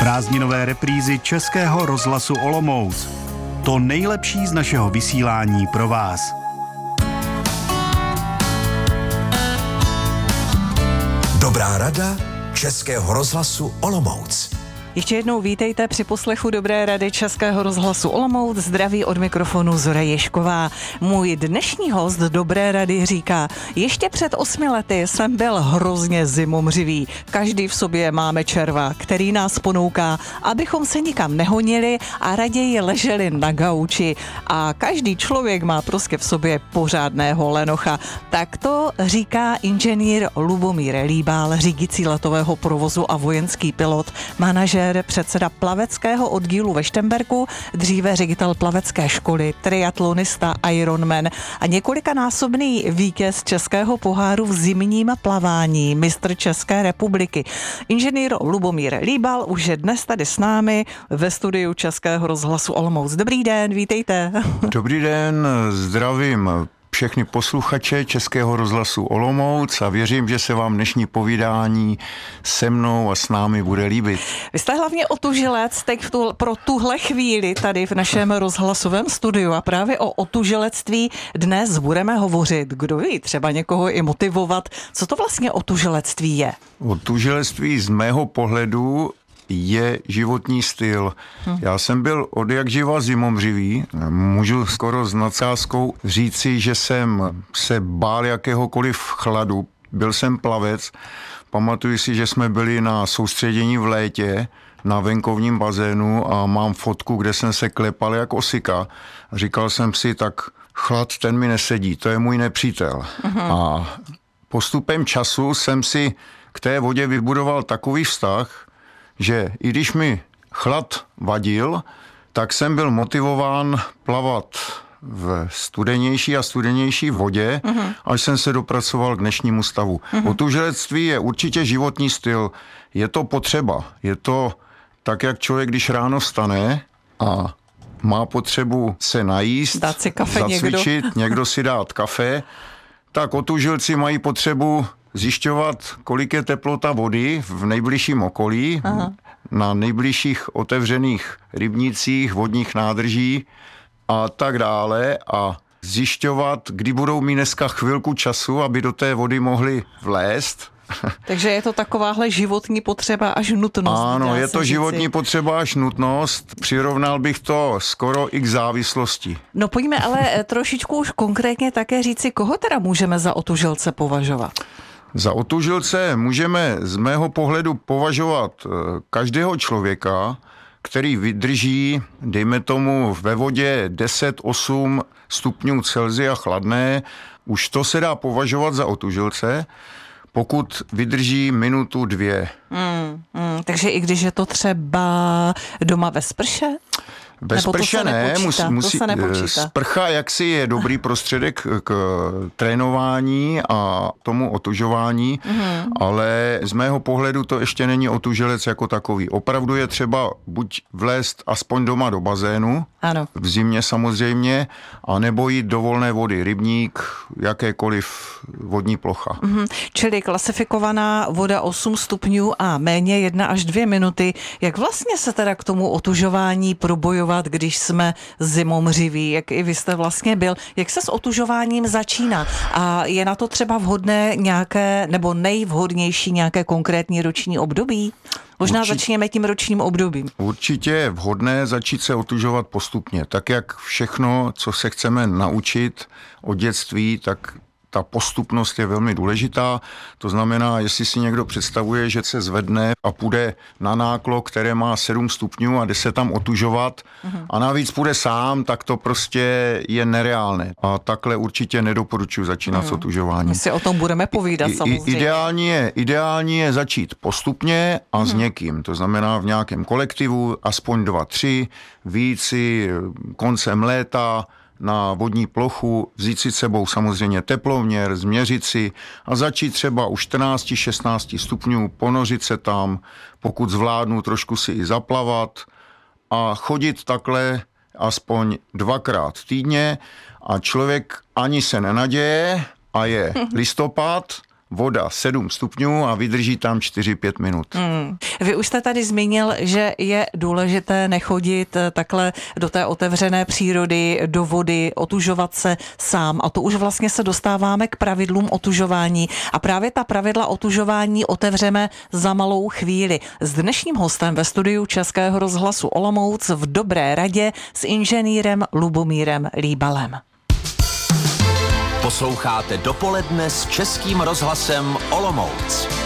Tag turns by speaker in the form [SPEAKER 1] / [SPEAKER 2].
[SPEAKER 1] Prázdninové reprízy Českého rozhlasu Olomouc. To nejlepší z našeho vysílání pro vás.
[SPEAKER 2] Dobrá rada Českého rozhlasu Olomouc.
[SPEAKER 3] Ještě jednou vítejte při poslechu Dobré rady Českého rozhlasu Olomouc. Zdraví od mikrofonu Zora Ježková. Můj dnešní host Dobré rady říká: ještě před 8 lety jsem byl hrozně zimomřivý. Každý v sobě máme červa, který nás ponouká, abychom se nikam nehonili a raději leželi na gauči. A každý člověk má prostě v sobě pořádného lenocha. Tak to říká inženýr Lubomír Líbal, řídící letového provozu a vojenský pilot, manažer, předseda plaveckého oddílu ve Šternberku, dříve ředitel plavecké školy, triatlonista, Ironman a několikanásobný vítěz českého poháru v zimním plavání, mistr České republiky. Inženýr Lubomír Líbal už je dnes tady s námi ve studiu Českého rozhlasu Olomouc. Dobrý den, vítejte.
[SPEAKER 4] Dobrý den, zdravím všechny posluchače Českého rozhlasu Olomouc a věřím, že se vám dnešní povídání se mnou a s námi bude líbit.
[SPEAKER 3] Vy jste hlavně otužilec teď pro tuhle chvíli tady v našem rozhlasovém studiu a právě o otužilectví dnes budeme hovořit. Kdo ví, třeba někoho i motivovat. Co to vlastně otužilectví je?
[SPEAKER 4] Otužilectví z mého pohledu je životní styl. Já jsem byl odjakživa zimomřivý. Můžu skoro s nadsázkou říci, že jsem se bál jakéhokoliv chladu. Byl jsem plavec. Pamatuju si, že jsme byli na soustředění v létě na venkovním bazénu a mám fotku, kde jsem se klepal jak osika. A říkal jsem si, tak chlad ten mi nesedí, to je můj nepřítel. A postupem času jsem si k té vodě vybudoval takový vztah, že i když mi chlad vadil, tak jsem byl motivován plavat v studenější a studenější vodě, až jsem se dopracoval k dnešnímu stavu. Otužilectví je určitě životní styl. Je to potřeba. Je to tak, jak člověk, když ráno vstane a má potřebu se najíst,
[SPEAKER 3] dát si kafe
[SPEAKER 4] zacvičit, někdo si dát kafe, tak otužilci mají potřebu zjišťovat, kolik je teplota vody v nejbližším okolí, na nejbližších otevřených rybnících, vodních nádrží a tak dále a zjišťovat, kdy budou mít dneska chvilku času, aby do té vody mohli vlézt.
[SPEAKER 3] Takže je to takováhle životní potřeba až nutnost.
[SPEAKER 4] Ano, je to životní potřeba až nutnost. Přirovnal bych to skoro i k závislosti.
[SPEAKER 3] No pojďme ale trošičku už konkrétně také říci, koho teda můžeme za otužilce považovat?
[SPEAKER 4] Za otužilce můžeme z mého pohledu považovat každého člověka, který vydrží, dejme tomu, ve vodě 10-8 stupňů Celsia chladné. Už to se dá považovat za otužilce, pokud vydrží minutu, 2.
[SPEAKER 3] Takže i když je to třeba doma ve sprše?
[SPEAKER 4] Ve sprše ne, musí
[SPEAKER 3] nepočítá.
[SPEAKER 4] Sprcha jaksi je dobrý prostředek k trénování a tomu otužování, ale z mého pohledu to ještě není otužilec jako takový. Opravdu je třeba buď vlézt aspoň doma do bazénu,
[SPEAKER 3] ano,
[SPEAKER 4] v zimě samozřejmě, anebo jít do volné vody, rybník, jakékoliv vodní plocha.
[SPEAKER 3] Čili klasifikovaná voda 8 stupňů a méně 1 až 2 minuty. Jak vlastně se teda k tomu otužování probojovat, když jsme zimomřiví, jak i vy jste vlastně byl? Jak se s otužováním začíná? A je na to třeba vhodné nějaké, nebo nejvhodnější nějaké konkrétní roční období? Možná začněme tím ročním obdobím.
[SPEAKER 4] Určitě je vhodné začít se otužovat postupně. Tak jak všechno, co se chceme naučit od dětství, tak ta postupnost je velmi důležitá. To znamená, jestli si někdo představuje, že se zvedne a půjde na náklon, které má 7 stupňů a jde se tam otužovat a navíc půjde sám, tak to prostě je nereálné. A takhle určitě nedoporučuji začínat s otužováním.
[SPEAKER 3] My si o tom budeme povídat samozřejmě.
[SPEAKER 4] Ideální je začít postupně a s někým. To znamená v nějakém kolektivu, aspoň 2-3, víc si koncem léta na vodní plochu, vzít si sebou samozřejmě teploměr, změřit si a začít třeba u 14-16 stupňů, ponořit se tam, pokud zvládnu trošku si i zaplavat a chodit takhle aspoň 2krát týdně a člověk ani se nenaděje a je listopad, voda 7 stupňů a vydrží tam 4-5 minut.
[SPEAKER 3] Vy už jste tady zmínil, že je důležité nechodit takhle do té otevřené přírody, do vody, otužovat se sám. A to už vlastně se dostáváme k pravidlům otužování. A právě ta pravidla otužování otevřeme za malou chvíli. S dnešním hostem ve studiu Českého rozhlasu Olomouc v dobré radě s inženýrem Lubomírem Líbalem.
[SPEAKER 2] Posloucháte Dopoledne s Českým rozhlasem Olomouc.